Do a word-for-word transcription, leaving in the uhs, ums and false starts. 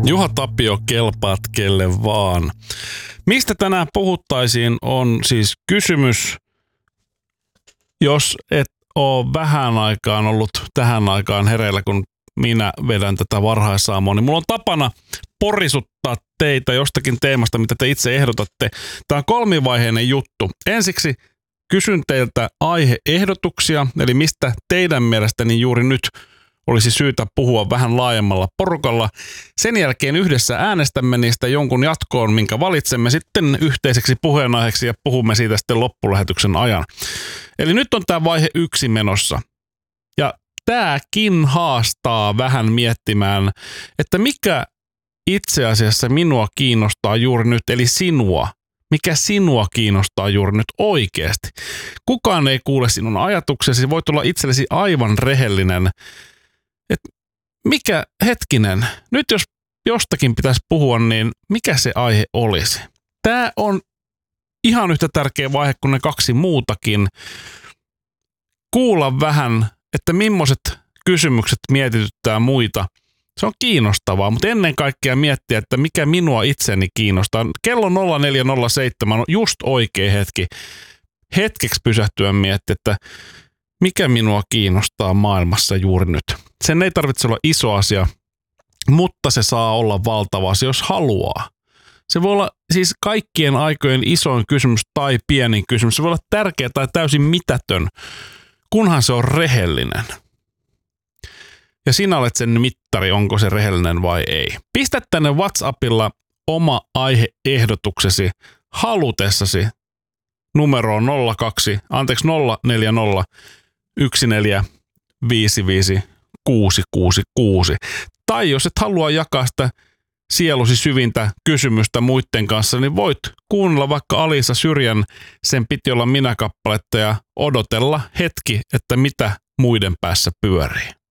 Juha Tapio, kelpaat kelle vaan. Mistä tänään puhuttaisiin on siis kysymys, jos et ole vähän aikaan ollut tähän aikaan hereillä, kun minä vedän tätä varhaisaamoa, niin mulla on tapana porisuttaa teitä jostakin teemasta, mitä te itse ehdotatte. Tämä on kolmivaiheinen juttu. Ensiksi kysyn teiltä aiheehdotuksia, eli mistä teidän mielestäni juuri nyt olisi syytä puhua vähän laajemmalla porukalla. Sen jälkeen yhdessä äänestämme niistä jonkun jatkoon, minkä valitsemme sitten yhteiseksi puheenaiheeksi ja puhumme siitä sitten loppulähetyksen ajan. Eli nyt on tämä vaihe yksi menossa. Ja tämäkin haastaa vähän miettimään, että mikä itse asiassa minua kiinnostaa juuri nyt, eli sinua. Mikä sinua kiinnostaa juuri nyt oikeasti. Kukaan ei kuule sinun ajatuksesi, voit olla itsellesi aivan rehellinen. Et mikä, hetkinen, nyt jos jostakin pitäisi puhua, niin mikä se aihe olisi? Tämä on ihan yhtä tärkeä vaihe kuin ne kaksi muutakin. Kuulla vähän, että millaiset kysymykset mietityttää muita. Se on kiinnostavaa, mutta ennen kaikkea miettiä, että mikä minua itseni kiinnostaa. Kello nolla neljä nolla seitsemän on just oikea hetki. Hetkeksi pysähtyä miettiä, että mikä minua kiinnostaa maailmassa juuri nyt. Sen ei tarvitse olla iso asia, mutta se saa olla valtava asia, jos haluaa. Se voi olla siis kaikkien aikojen isoin kysymys tai pienin kysymys. Se voi olla tärkeä tai täysin mitätön, kunhan se on rehellinen. Ja sinä olet sen mittari, onko se rehellinen vai ei. Pistä tänne WhatsAppilla oma aiheehdotuksesi halutessasi numeroon nolla kaksi, anteeksi nolla neljä nolla yksi neljä viisi viisi kuusi kuusi kuusi. Tai jos et halua jakaa sitä sielusi syvintä kysymystä muiden kanssa, niin voit kuunnella vaikka Alisa Syrjän Sen piti olla minä -kappaletta ja odotella hetki, että mitä muiden päässä pyörii.